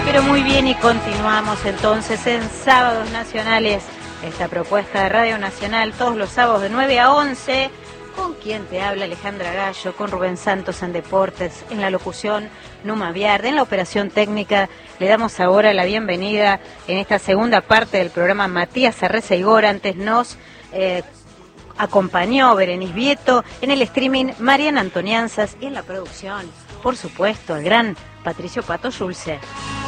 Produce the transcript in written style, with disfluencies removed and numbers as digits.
Pero muy bien, y continuamos entonces en Sábados Nacionales, esta propuesta de Radio Nacional, todos los sábados de 9 a 11, con quien te habla Alejandra Gallo, con Rubén Santos en Deportes, en la locución Numa Viarde, en la operación técnica. Le damos ahora la bienvenida en esta segunda parte del programa Matías Arreceigor. Antes nos acompañó Berenice Vieto, en el streaming Mariana Antonianzas y en la producción, por supuesto, el gran Patricio Pato Schulze.